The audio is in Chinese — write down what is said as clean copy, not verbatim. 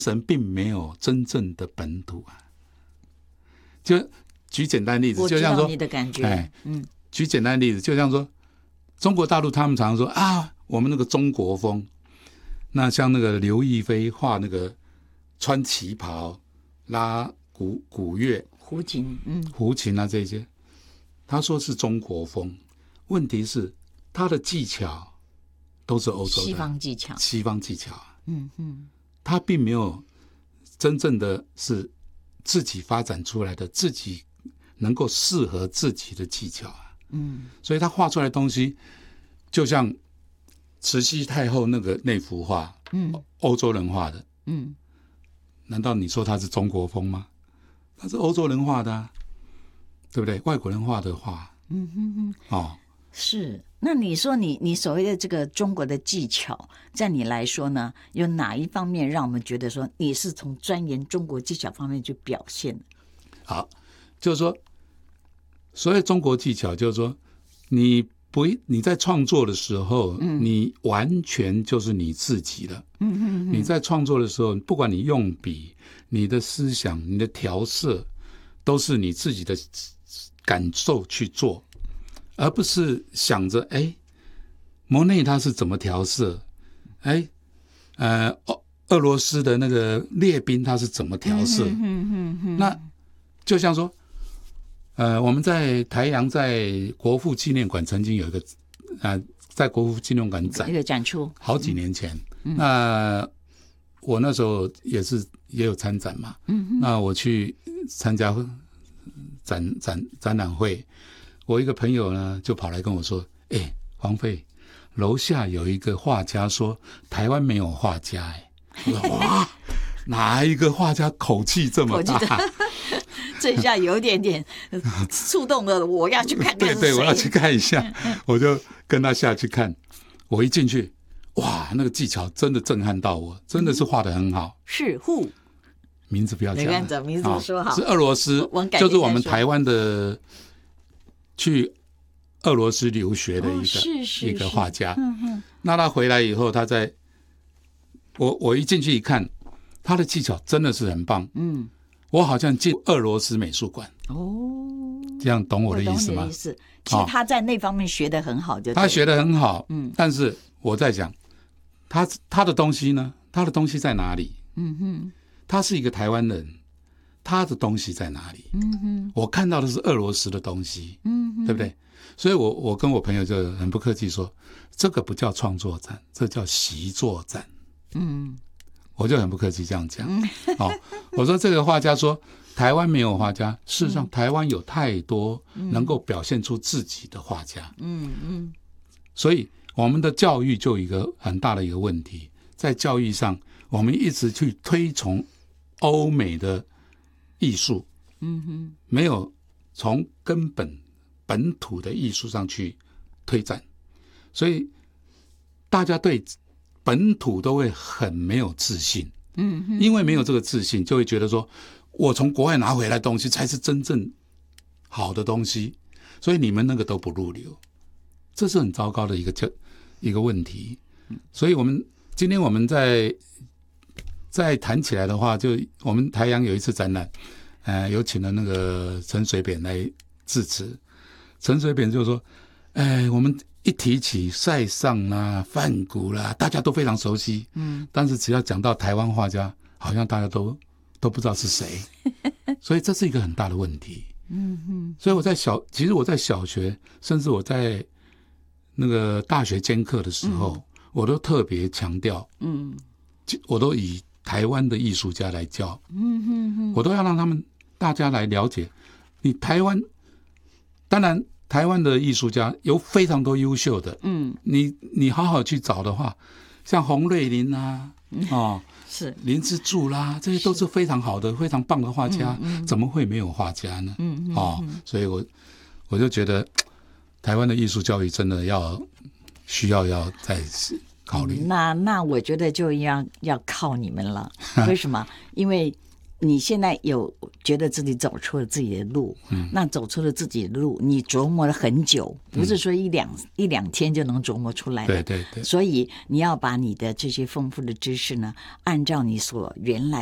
神并没有真正的本土啊。就举简单例子，就像说你的感觉， 举简单例子，就像说中国大陆他们常说啊，我们那个中国风，那像那个刘亦菲画那个穿旗袍拉古乐、 胡琴啊这些，他说是中国风，问题是他的技巧都是欧洲的西方技巧，他并没有真正的是自己发展出来的，自己能够适合自己的技巧啊。所以他画出来的东西，就像慈禧太后那幅画，欧洲人画的，难道你说他是中国风吗？他是欧洲人画的啊，对不对？外国人画的画， 是。那你说你所谓的这个中国的技巧，在你来说呢，有哪一方面让我们觉得说你是从钻研中国技巧方面去表现？ 好，就是说，所谓中国技巧，就是说，你在创作的时候，你完全就是你自己的。你在创作的时候，不管你用笔、你的思想、你的调色，都是你自己的感受去做。而不是想着莫内他是怎么调色，俄罗斯的那个列宾他是怎么调色，那就像说我们在台阳在国父纪念馆曾经有一个在国父纪念馆展一个展出， 好几年前，那我那时候也有参展嘛，那我去参加展览会，我一个朋友呢就跑来跟我说，黄飞，楼下有一个画家说台湾没有画家。我说哇，哪一个画家口气这么大？ 这下有点触动了，我要去看看。 对，我要去看一下，我就跟他下去看。我一进去，哇，那个技巧真的震撼到我，真的是画得很好。 是who？ 名字不要讲， 名字说好。 是俄罗斯，就是我们台湾的去俄罗斯留学的一个画家。那他回来以后，他在我一进去一看，他的技巧真的是很棒。我好像进俄罗斯美术馆。这样懂我的意思吗？ 其实他在那方面学得很好， 他学得很好。但是我在讲他的东西呢？他的东西在哪里？他是一个台湾人，他的东西在哪里？我看到的是俄罗斯的东西，对不对？所以我跟我朋友就很不客气说，这个不叫创作展，这叫习作展。我就很不客气这样讲。我说这个画家说台湾没有画家，事实上台湾有太多能够表现出自己的画家。所以我们的教育就有一个很大的一个问题，在教育上我们一直去推崇欧美的艺术，没有从根本土的艺术上去推展，所以大家对本土都会很没有自信。因为没有这个自信，就会觉得说我从国外拿回来的东西才是真正好的东西，所以你们那个都不入流，这是很糟糕的一个问题。所以今天我们再谈起来的话，就我们台阳有一次展览，有请了那个陈水扁来致辞。陈水扁就说，我们一提起塞尚啦、梵谷啦，大家都非常熟悉。但是只要讲到台湾画家，好像大家都不知道是谁，所以这是一个很大的问题。所以其实我在小学，甚至我在那个大学兼课的时候，我都特别强调，我都以台湾的艺术家来教，我都要让大家来了解，你台湾，当然台湾的艺术家有非常多优秀的，你好好去找的话，像洪瑞麟啊， 是林之助啦，这些都是非常好的、非常棒的画家，怎么会没有画家呢？所以我就觉得台湾的艺术教育真的需要再考虑。 那我觉得就要靠你们了。为什么？因为你现在有觉得自己走出了自己的路，那走出了自己的路，你琢磨了很久，不是说一两天就能琢磨出来的。 对对对。 所以你要把你的这些丰富的知识呢，按照你所原来